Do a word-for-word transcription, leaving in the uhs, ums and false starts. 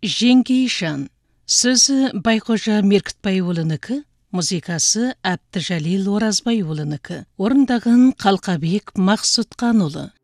Жеңгейшан. Сөзі Байқожа Меркітбайұлынікі, музыкасы Әбдіжәлел Оразбайұлынікі. Орындаған Қалқабек Мақсұтқанұлы.